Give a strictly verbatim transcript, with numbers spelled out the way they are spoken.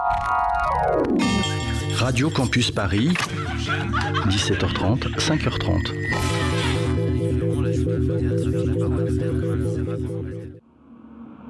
Radio Campus Paris, dix-sept heures trente, cinq heures trente.